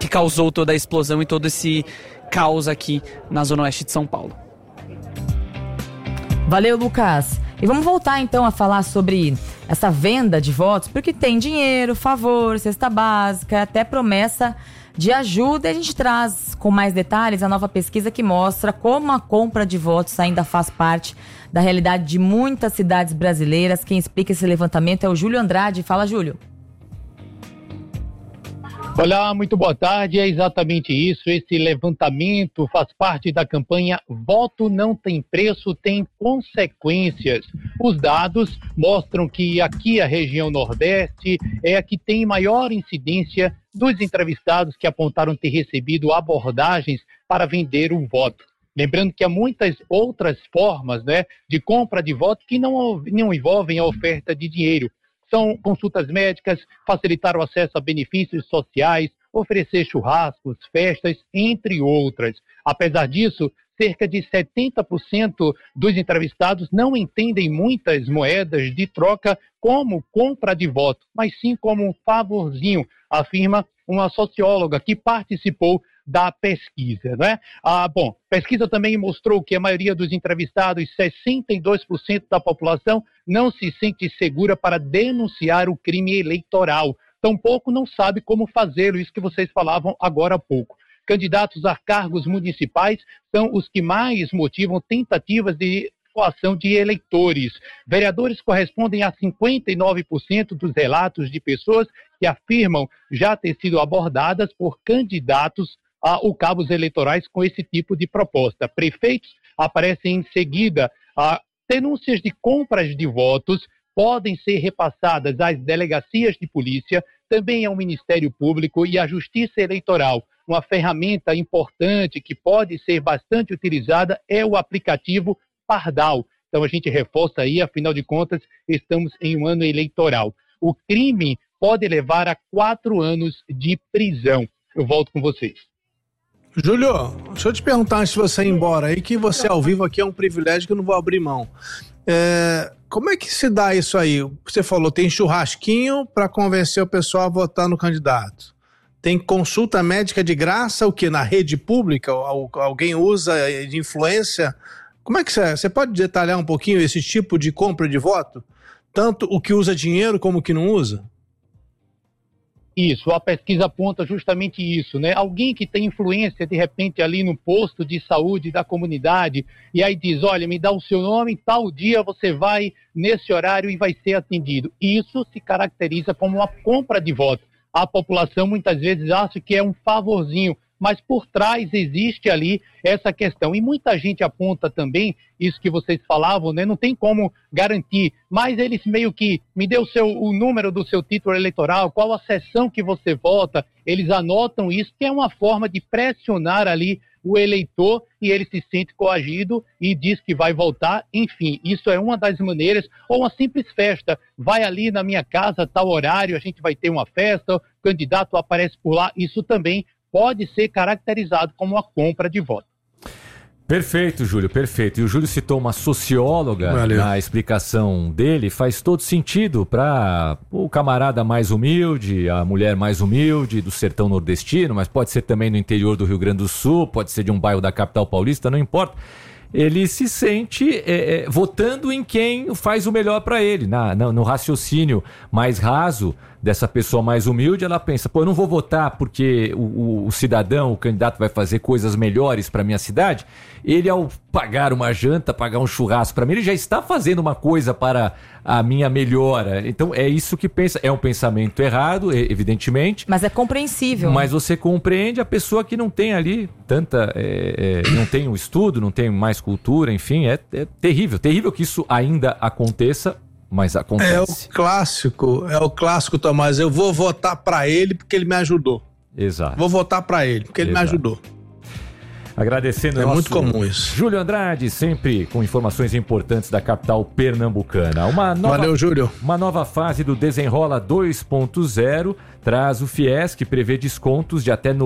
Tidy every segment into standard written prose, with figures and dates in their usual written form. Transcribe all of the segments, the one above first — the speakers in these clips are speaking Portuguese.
que causou toda a explosão e todo esse caos aqui na Zona Oeste de São Paulo. Valeu, Lucas. E vamos voltar então a falar sobre essa venda de votos, porque tem dinheiro, favor, cesta básica, até promessa de ajuda. E a gente traz com mais detalhes a nova pesquisa que mostra como a compra de votos ainda faz parte da realidade de muitas cidades brasileiras. Quem explica esse levantamento é o Júlio Andrade. Fala, Júlio. Olá, muito boa tarde. É exatamente isso. Esse levantamento faz parte da campanha Voto Não Tem Preço, Tem Consequências. Os dados mostram que aqui a região Nordeste é a que tem maior incidência dos entrevistados que apontaram ter recebido abordagens para vender o voto. Lembrando que há muitas outras formas, de compra de voto que não envolvem a oferta de dinheiro. São consultas médicas, facilitar o acesso a benefícios sociais, oferecer churrascos, festas, entre outras. Apesar disso, cerca de 70% dos entrevistados não entendem muitas moedas de troca como compra de voto, mas sim como um favorzinho, afirma uma socióloga que participou da pesquisa, pesquisa também mostrou que a maioria dos entrevistados, 62% da população, não se sente segura para denunciar o crime eleitoral. Tampouco não sabe como fazê-lo, isso que vocês falavam agora há pouco. Candidatos a cargos municipais são os que mais motivam tentativas de coação de eleitores. Vereadores correspondem a 59% dos relatos de pessoas que afirmam já ter sido abordadas por candidatos a cabos eleitorais com esse tipo de proposta. Prefeitos aparecem em seguida. Denúncias de compras de votos podem ser repassadas às delegacias de polícia, também ao Ministério Público e à Justiça Eleitoral. Uma ferramenta importante que pode ser bastante utilizada é o aplicativo Pardal. Então a gente reforça aí, afinal de contas, estamos em um ano eleitoral. O crime pode levar a 4 anos de prisão. Eu volto com vocês. Júlio, deixa eu te perguntar antes de você ir embora aí, que você ao vivo aqui é um privilégio que eu não vou abrir mão. Como é que se dá isso aí? Você falou, tem churrasquinho para convencer o pessoal a votar no candidato. Tem consulta médica de graça, o que? Na rede pública? Alguém usa de influência? Como é que você pode detalhar um pouquinho esse tipo de compra de voto? Tanto o que usa dinheiro como o que não usa? Isso, a pesquisa aponta justamente isso, Alguém que tem influência, de repente, ali no posto de saúde da comunidade, e aí diz, olha, me dá o seu nome, tal dia você vai nesse horário e vai ser atendido. Isso se caracteriza como uma compra de voto. A população muitas vezes acha que é um favorzinho, mas por trás existe ali essa questão. E muita gente aponta também, isso que vocês falavam, não tem como garantir, mas eles meio que, me dê o número do seu título eleitoral, qual a seção que você vota, eles anotam isso, que é uma forma de pressionar ali o eleitor e ele se sente coagido e diz que vai votar. Enfim, isso é uma das maneiras, ou uma simples festa, vai ali na minha casa, tal horário, a gente vai ter uma festa, o candidato aparece por lá, isso também pode ser caracterizado como uma compra de voto. Perfeito, Júlio, perfeito. E o Júlio citou uma socióloga. Valeu. Na explicação dele, faz todo sentido para o camarada mais humilde, a mulher mais humilde do sertão nordestino, mas pode ser também no interior do Rio Grande do Sul, pode ser de um bairro da capital paulista, não importa. Ele se sente votando em quem faz o melhor para ele. No raciocínio mais raso dessa pessoa mais humilde, ela pensa, eu não vou votar porque o cidadão, o candidato vai fazer coisas melhores para minha cidade. Ele, ao pagar uma janta, pagar um churrasco para mim, ele já está fazendo uma coisa para a minha melhora. Então é isso que pensa. É um pensamento errado, evidentemente. Mas é compreensível. Mas você compreende a pessoa que não tem ali tanta... não tem um estudo, não tem mais cultura, enfim. É terrível. Terrível que isso ainda aconteça, mas acontece. É o clássico, Tomás. Eu vou votar para ele porque ele me ajudou. Exato. Vou votar para ele porque ele me ajudou. Agradecendo é muito comum isso. Júlio Andrade, sempre com informações importantes da capital pernambucana. Valeu, Júlio. Uma nova fase do Desenrola 2.0 traz o FIES, que prevê descontos de até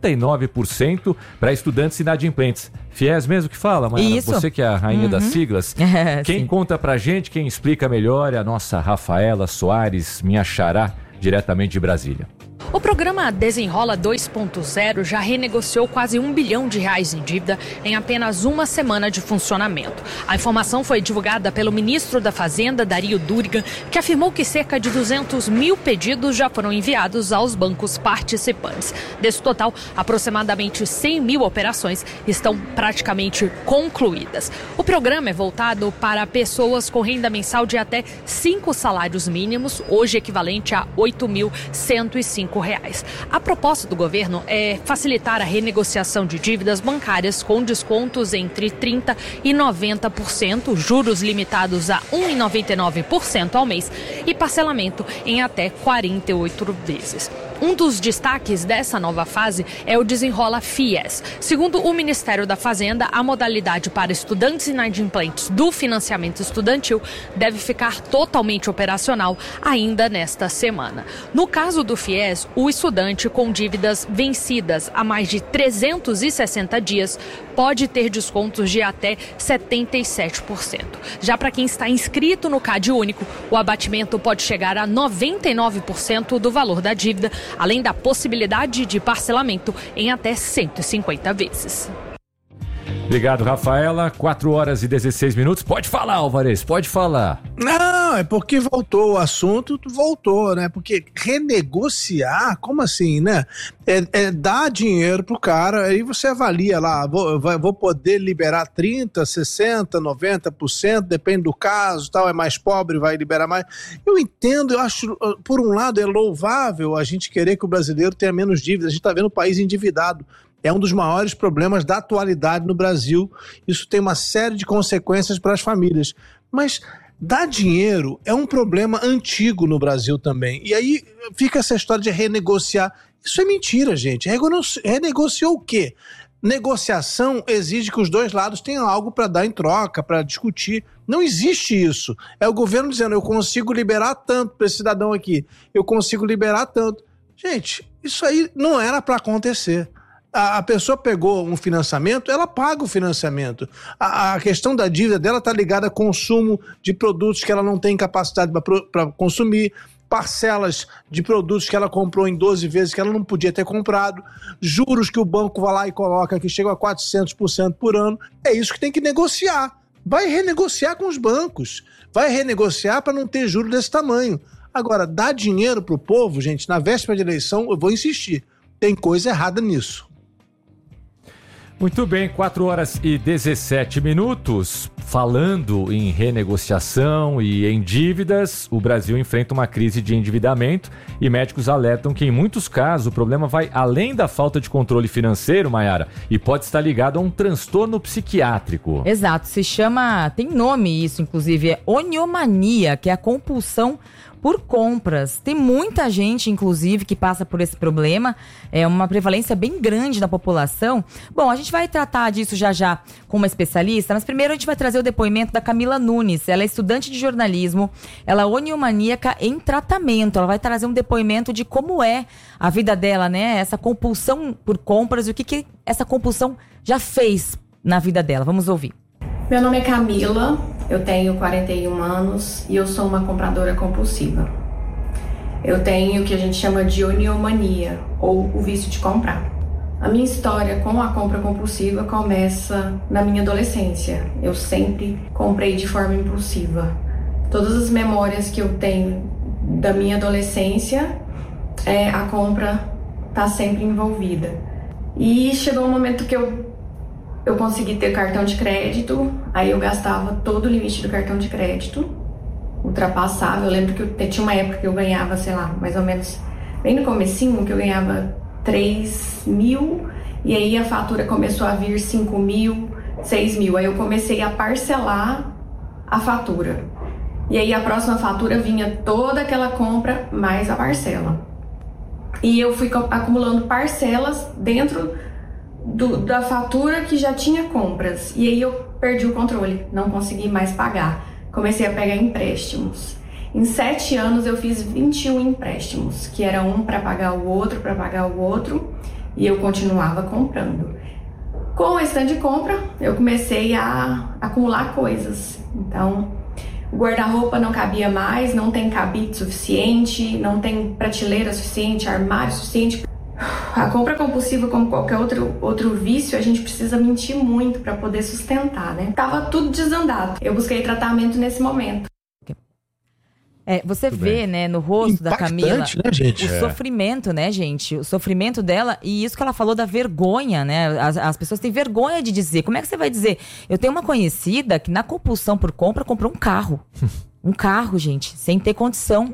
99% para estudantes inadimplentes. FIES mesmo que fala, Mayara? Isso. Você que é a rainha das siglas. Quem conta pra gente, quem explica melhor é a nossa Rafaela Soares, minha xará, diretamente de Brasília. O programa Desenrola 2.0 já renegociou quase R$1 bilhão em dívida em apenas uma semana de funcionamento. A informação foi divulgada pelo ministro da Fazenda, Dario Durigan, que afirmou que cerca de 200 mil pedidos já foram enviados aos bancos participantes. Desse total, aproximadamente 100 mil operações estão praticamente concluídas. O programa é voltado para pessoas com renda mensal de até 5 salários mínimos, hoje equivalente a R$ 8.105. A proposta do governo é facilitar a renegociação de dívidas bancárias com descontos entre 30% e 90%, juros limitados a 1,99% ao mês e parcelamento em até 48 vezes. Um dos destaques dessa nova fase é o Desenrola FIES. Segundo o Ministério da Fazenda, a modalidade para estudantes inadimplentes do financiamento estudantil deve ficar totalmente operacional ainda nesta semana. No caso do FIES, o estudante com dívidas vencidas há mais de 360 dias pode ter descontos de até 77%. Já para quem está inscrito no CAD Único, o abatimento pode chegar a 99% do valor da dívida, além da possibilidade de parcelamento em até 150 vezes. Obrigado, Rafaela. 4h16. Pode falar, Alvarez, pode falar. Não, é porque voltou o assunto, voltou, né? Porque renegociar, como assim, né? É dar dinheiro pro cara, aí você avalia lá, vou poder liberar 30%, 60%, 90%, depende do caso, tal, é mais pobre, vai liberar mais. Eu entendo, eu acho, por um lado, é louvável a gente querer que o brasileiro tenha menos dívidas, a gente tá vendo o país endividado. É um dos maiores problemas da atualidade no Brasil. Isso tem uma série de consequências para as famílias. Mas dar dinheiro é um problema antigo no Brasil também. E aí fica essa história de renegociar. Isso é mentira, gente. Renegociou o quê? Negociação exige que os dois lados tenham algo para dar em troca, para discutir. Não existe isso. É o governo dizendo, eu consigo liberar tanto para esse cidadão aqui. Eu consigo liberar tanto. Gente, isso aí não era para acontecer. A pessoa pegou um financiamento, ela paga o financiamento. A questão da dívida dela está ligada a consumo de produtos que ela não tem capacidade para consumir, parcelas de produtos que ela comprou em 12 vezes que ela não podia ter comprado, juros que o banco vai lá e coloca que chegam a 400% por ano. É isso que tem que negociar. Vai renegociar com os bancos. Vai renegociar para não ter juros desse tamanho. Agora, dar dinheiro para o povo, gente, na véspera de eleição, eu vou insistir. Tem coisa errada nisso. Muito bem, 4h17. Falando em renegociação e em dívidas, o Brasil enfrenta uma crise de endividamento e médicos alertam que em muitos casos o problema vai além da falta de controle financeiro, Mayara, e pode estar ligado a um transtorno psiquiátrico. Exato, tem nome isso, inclusive, é oniomania, que é a compulsão por compras. Tem muita gente, inclusive, que passa por esse problema. É uma prevalência bem grande da população. Bom, a gente vai tratar disso já com uma especialista, mas primeiro a gente vai trazer o depoimento da Camila Nunes. Ela é estudante de jornalismo, ela é oniomaníaca em tratamento. Ela vai trazer um depoimento de como é a vida dela, né? Essa compulsão por compras e o que essa compulsão já fez na vida dela. Vamos ouvir. Meu nome é Camila, eu tenho 41 anos e eu sou uma compradora compulsiva. Eu tenho o que a gente chama de oniomania, ou o vício de comprar. A minha história com a compra compulsiva começa na minha adolescência. Eu sempre comprei de forma impulsiva. Todas as memórias que eu tenho da minha adolescência, a compra está sempre envolvida. E chegou um momento que eu consegui ter cartão de crédito, aí eu gastava todo o limite do cartão de crédito, ultrapassava. Eu lembro que tinha uma época que eu ganhava, sei lá, mais ou menos, bem no comecinho, que eu ganhava 3 mil, e aí a fatura começou a vir 5 mil, 6 mil, aí eu comecei a parcelar a fatura. E aí a próxima fatura vinha toda aquela compra mais a parcela. E eu fui acumulando parcelas dentro da fatura que já tinha compras. E aí eu perdi o controle, não consegui mais pagar. Comecei a pegar empréstimos. Em 7 anos eu fiz 21 empréstimos, que era um para pagar o outro, e eu continuava comprando. Com o restante de compra, eu comecei a acumular coisas. Então, O guarda-roupa não cabia mais, não tem cabide suficiente, não tem prateleira suficiente, armário suficiente. A compra compulsiva, como qualquer outro vício, a gente precisa mentir muito para poder sustentar, né? Tava tudo desandado. Eu busquei tratamento nesse momento. Você vê, né, no rosto da Camila, né, gente? o sofrimento, né, gente? O sofrimento dela e isso que ela falou da vergonha, né? As pessoas têm vergonha de dizer. Como é que você vai dizer? Eu tenho uma conhecida que na compulsão por compra comprou um carro. Um carro, gente, sem ter condição.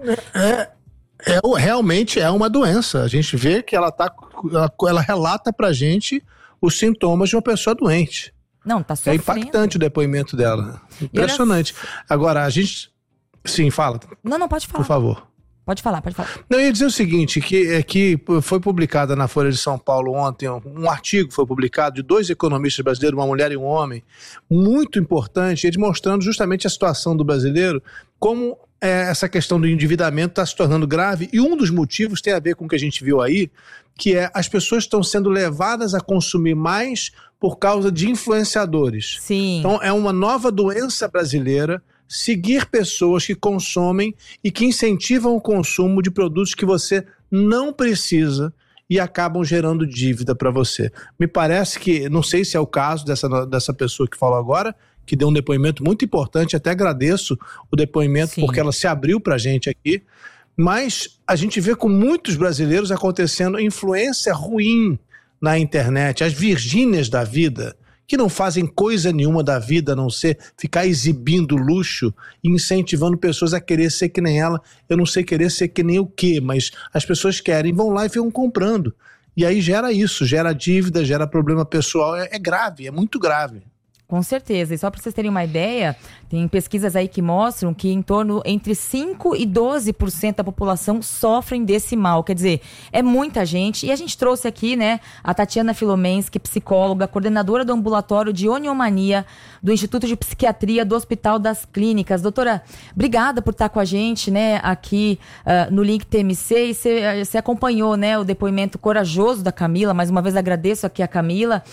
Realmente é uma doença. A gente vê que ela relata pra gente os sintomas de uma pessoa doente. Não, tá sofrendo. É impactante o depoimento dela. Impressionante. Agora, a gente... Sim, fala. Não, pode falar. Por favor. Pode falar. Não, eu ia dizer o seguinte, que foi publicada na Folha de São Paulo ontem, um artigo foi publicado de 2 economistas brasileiros, uma mulher e um homem, muito importante, eles mostrando justamente a situação do brasileiro, como essa questão do endividamento está se tornando grave, e um dos motivos tem a ver com o que a gente viu aí, que é as pessoas estão sendo levadas a consumir mais por causa de influenciadores. Sim. Então é uma nova doença brasileira, seguir pessoas que consomem e que incentivam o consumo de produtos que você não precisa e acabam gerando dívida para você. Me parece que, não sei se é o caso dessa pessoa que falou agora, que deu um depoimento muito importante, até agradeço o depoimento, sim, porque ela se abriu para a gente aqui, mas a gente vê com muitos brasileiros acontecendo influência ruim na internet, as Virgínias da vida, que não fazem coisa nenhuma da vida a não ser ficar exibindo luxo e incentivando pessoas a querer ser que nem ela. Eu não sei querer ser que nem o quê, mas as pessoas querem, vão lá e ficam comprando. E aí gera isso, gera dívida, gera problema pessoal, é grave, é muito grave. Com certeza, e só para vocês terem uma ideia, tem pesquisas aí que mostram que entre 5% e 12% da população sofrem desse mal, quer dizer, é muita gente, e a gente trouxe aqui, né, a Tatiana Filomensky, psicóloga, coordenadora do ambulatório de oniomania do Instituto de Psiquiatria do Hospital das Clínicas. Doutora, obrigada por estar com a gente, né, aqui no Link TMC, e você acompanhou, né, o depoimento corajoso da Camila, mais uma vez agradeço aqui a Camila,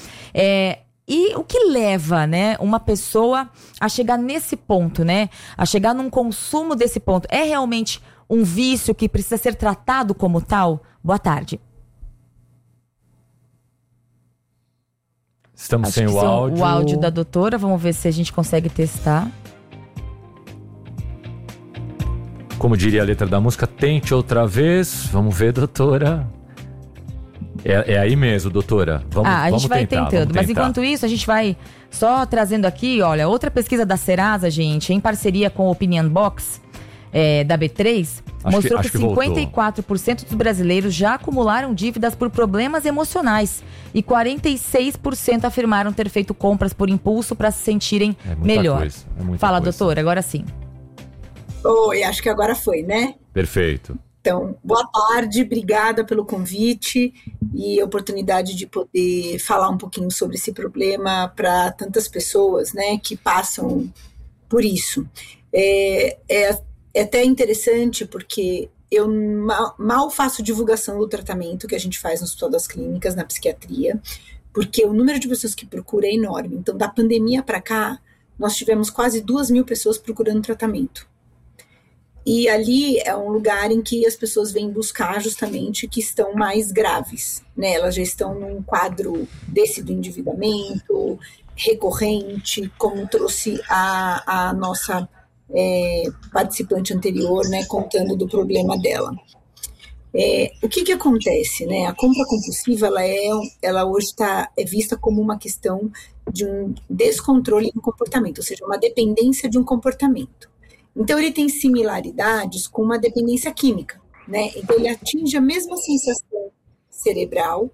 e o que leva, né, uma pessoa a chegar nesse ponto, né? A chegar num consumo desse ponto? É realmente um vício que precisa ser tratado como tal? Boa tarde. Estamos sem o áudio. O áudio da doutora, vamos ver se a gente consegue testar. Como diria a letra da música, tente outra vez. Vamos ver, doutora. É aí mesmo, doutora. A gente vai tentando. Mas enquanto isso, a gente vai só trazendo aqui, olha, outra pesquisa da Serasa, gente, em parceria com o Opinion Box, da B3, mostrou que 54% dos brasileiros já acumularam dívidas por problemas emocionais e 46% afirmaram ter feito compras por impulso para se sentirem melhor. Fala, doutora, agora sim. Oi, acho que agora foi, né? Perfeito. Então, boa tarde, obrigada pelo convite e a oportunidade de poder falar um pouquinho sobre esse problema para tantas pessoas, né, que passam por isso. É até interessante porque eu mal faço divulgação do tratamento que a gente faz no Hospital das Clínicas, na psiquiatria, porque o número de pessoas que procuram é enorme. Então, da pandemia para cá, nós tivemos quase 2.000 pessoas procurando tratamento. E ali é um lugar em que as pessoas vêm buscar justamente que estão mais graves, né? Elas já estão num quadro desse do endividamento recorrente, como trouxe a nossa participante anterior, né, contando do problema dela. O que acontece, né? A compra compulsiva, ela hoje é vista como uma questão de um descontrole do comportamento, ou seja, uma dependência de um comportamento. Então, ele tem similaridades com uma dependência química, né? Então, ele atinge a mesma sensação cerebral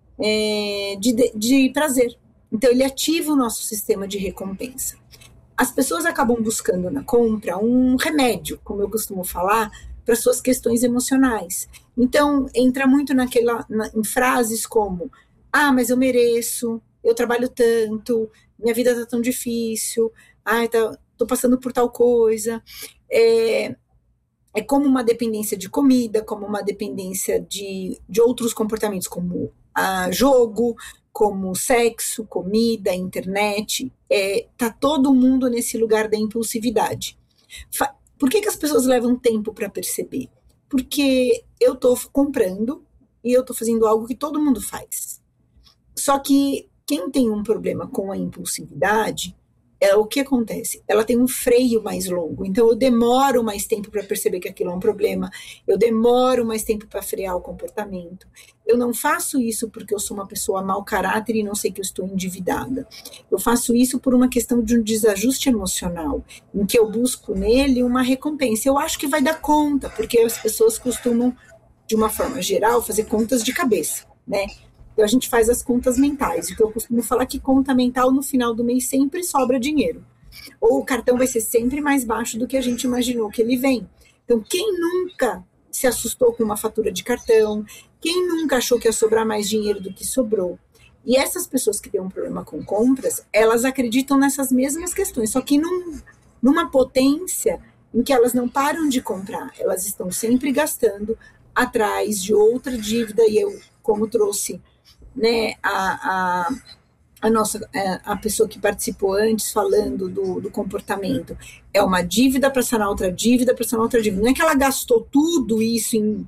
de prazer. Então, ele ativa o nosso sistema de recompensa. As pessoas acabam buscando na compra um remédio, como eu costumo falar, para suas questões emocionais. Então, entra muito em frases como: mas eu mereço, eu trabalho tanto, minha vida está tão difícil, estou passando por tal coisa. É como uma dependência de comida, como uma dependência de outros comportamentos, como jogo, como sexo, comida, internet. Tá todo mundo nesse lugar da impulsividade. Por que as pessoas levam tempo para perceber? Porque eu estou comprando e eu estou fazendo algo que todo mundo faz. Só que quem tem um problema com a impulsividade, o que acontece? Ela tem um freio mais longo, então eu demoro mais tempo para perceber que aquilo é um problema, eu demoro mais tempo para frear o comportamento. Eu não faço isso porque eu sou uma pessoa mau caráter e não sei que eu estou endividada. Eu faço isso por uma questão de um desajuste emocional, em que eu busco nele uma recompensa. Eu acho que vai dar conta, porque as pessoas costumam, de uma forma geral, fazer contas de cabeça, né? Então a gente faz as contas mentais. Então eu costumo falar que conta mental no final do mês sempre sobra dinheiro. Ou o cartão vai ser sempre mais baixo do que a gente imaginou que ele vem. Então quem nunca se assustou com uma fatura de cartão? Quem nunca achou que ia sobrar mais dinheiro do que sobrou? E essas pessoas que têm um problema com compras, elas acreditam nessas mesmas questões, só que numa potência em que elas não param de comprar. Elas estão sempre gastando atrás de outra dívida. E eu, como trouxe, né, a pessoa que participou antes falando do comportamento, é uma dívida para sanar outra dívida, para sanar outra dívida. Não é que ela gastou tudo isso em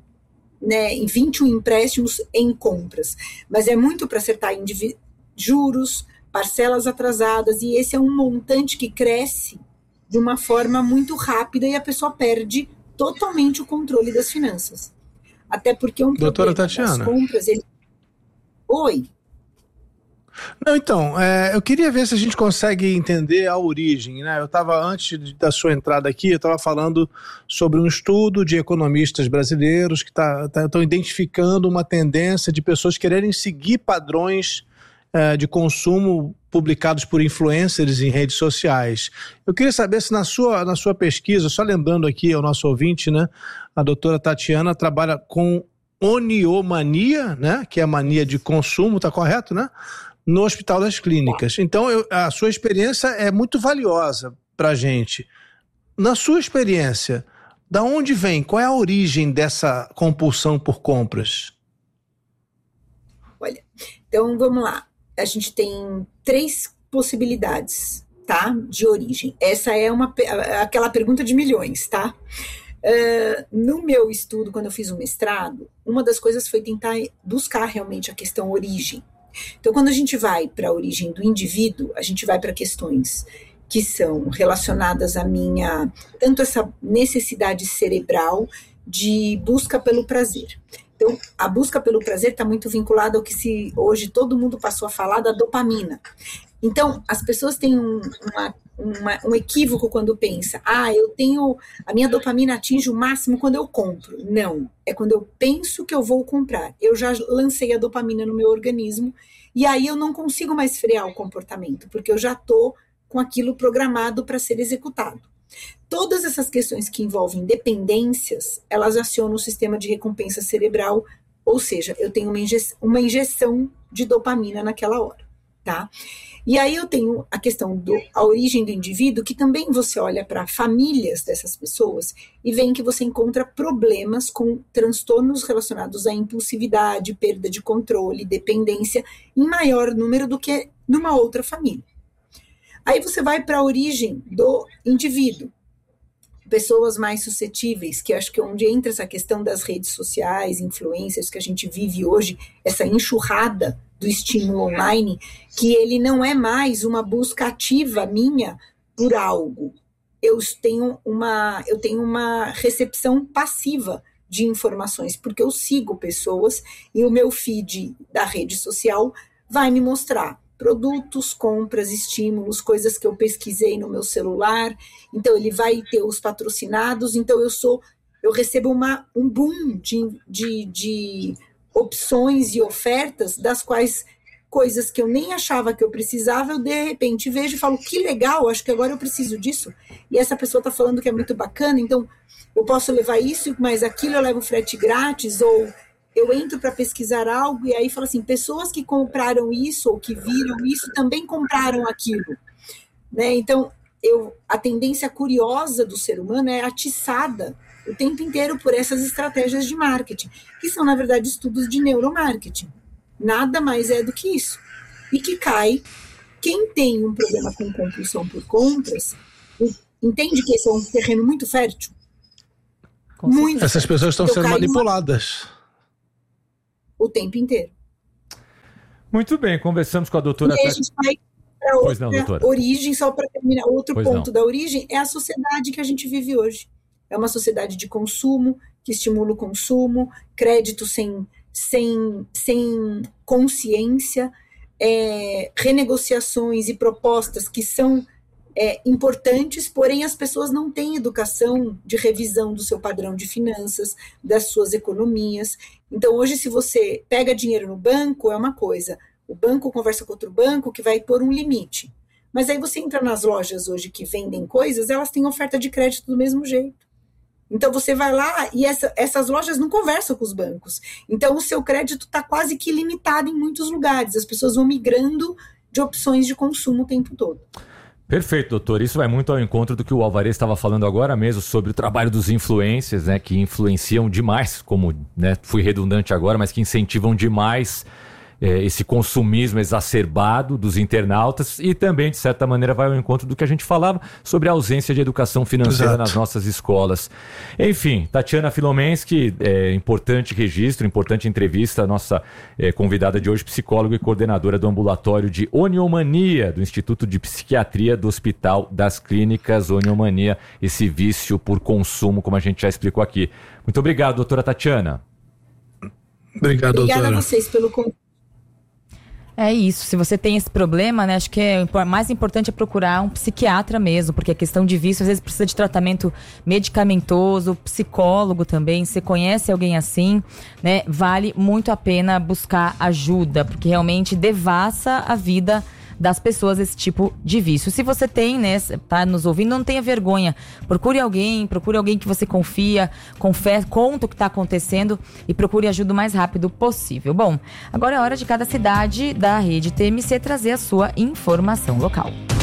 21 empréstimos em compras, mas é muito para acertar juros, parcelas atrasadas, e esse é um montante que cresce de uma forma muito rápida e a pessoa perde totalmente o controle das finanças. Até porque Doutora Tatiana, das compras... Oi. Não, então, eu queria ver se a gente consegue entender a origem, né? Eu estava, antes da sua entrada aqui, eu estava falando sobre um estudo de economistas brasileiros que estão identificando uma tendência de pessoas quererem seguir padrões de consumo publicados por influencers em redes sociais. Eu queria saber se na sua pesquisa, só lembrando aqui ao nosso ouvinte, né, a doutora Tatiana trabalha com oniomania, né, que é a mania de consumo, tá correto, né? No Hospital das Clínicas. Então, a sua experiência é muito valiosa para a gente. Na sua experiência, da onde vem? Qual é a origem dessa compulsão por compras? Olha, então vamos lá. A gente tem 3 possibilidades, tá? De origem. Essa é aquela pergunta de milhões, tá? No meu estudo, quando eu fiz o mestrado, uma das coisas foi tentar buscar realmente a questão origem. Então, quando a gente vai para a origem do indivíduo, a gente vai para questões que são relacionadas à tanto essa necessidade cerebral de busca pelo prazer. Então, a busca pelo prazer está muito vinculada ao que hoje todo mundo passou a falar da dopamina. Então, as pessoas têm um equívoco quando pensa, a minha dopamina atinge o máximo quando eu compro. Não, é quando eu penso que eu vou comprar. Eu já lancei a dopamina no meu organismo e aí eu não consigo mais frear o comportamento, porque eu já estou com aquilo programado para ser executado. Todas essas questões que envolvem dependências, elas acionam o sistema de recompensa cerebral, ou seja, eu tenho uma injeção de dopamina naquela hora, tá? E aí eu tenho a questão a origem do indivíduo, que também você olha para famílias dessas pessoas e vê que você encontra problemas com transtornos relacionados à impulsividade, perda de controle, dependência, em maior número do que numa outra família. Aí você vai para a origem do indivíduo. Pessoas mais suscetíveis, que acho que é onde entra essa questão das redes sociais, influencers que a gente vive hoje, essa enxurrada do estímulo online, que ele não é mais uma busca ativa minha por algo. Eu tenho uma recepção passiva de informações, porque eu sigo pessoas e o meu feed da rede social vai me mostrar produtos, compras, estímulos, coisas que eu pesquisei no meu celular. Então ele vai ter os patrocinados, então eu recebo um boom de opções e ofertas, das quais coisas que eu nem achava que eu precisava, eu de repente vejo e falo, que legal, acho que agora eu preciso disso, e essa pessoa está falando que é muito bacana, então eu posso levar isso, mas aquilo eu levo frete grátis, ou eu entro para pesquisar algo e aí falo assim, pessoas que compraram isso ou que viram isso também compraram aquilo, né? Então, a tendência curiosa do ser humano é atiçada o tempo inteiro por essas estratégias de marketing, que são, na verdade, estudos de neuromarketing. Nada mais é do que isso. E que quem tem um problema com compulsão por compras, Entende que esse é um terreno muito fértil? Muito. Essas pessoas estão sendo manipuladas o tempo inteiro. Muito bem, conversamos com a doutora... E aí a gente vai para outra origem, só para terminar, outro ponto da origem é a sociedade que a gente vive hoje. É uma sociedade de consumo, que estimula o consumo, crédito sem consciência, renegociações e propostas que são importantes, porém as pessoas não têm educação de revisão do seu padrão de finanças, das suas economias. Então hoje, se você pega dinheiro no banco, é uma coisa, o banco conversa com outro banco que vai pôr um limite, mas aí você entra nas lojas hoje que vendem coisas, elas têm oferta de crédito do mesmo jeito. Então você vai lá e essas lojas não conversam com os bancos, então o seu crédito está quase que limitado em muitos lugares, as pessoas vão migrando de opções de consumo o tempo todo. Perfeito, doutor. Isso vai muito ao encontro do que o Alvarez estava falando agora mesmo sobre o trabalho dos influencers, né, que influenciam demais, como, né, fui redundante agora, mas que incentivam demais esse consumismo exacerbado dos internautas e também, de certa maneira, vai ao encontro do que a gente falava sobre a ausência de educação financeira nas nossas escolas. Enfim, Tatiana Filomensky, importante registro, importante entrevista, a nossa convidada de hoje, psicóloga e coordenadora do ambulatório de Oniomania, do Instituto de Psiquiatria do Hospital das Clínicas. Oniomania, esse vício por consumo, como a gente já explicou aqui. Muito obrigado, doutora Tatiana. Obrigado, doutora. Obrigada a vocês pelo convite. É isso, se você tem esse problema, né, acho que mais importante é procurar um psiquiatra mesmo, porque a questão de vício às vezes precisa de tratamento medicamentoso, psicólogo também. Se conhece alguém assim, né, vale muito a pena buscar ajuda, porque realmente devassa a vida das pessoas esse tipo de vício. Se você tem, né, tá nos ouvindo, não tenha vergonha. Procure alguém que você confia, conta o que está acontecendo e procure ajuda o mais rápido possível. Bom, agora é hora de cada cidade da rede TMC trazer a sua informação local.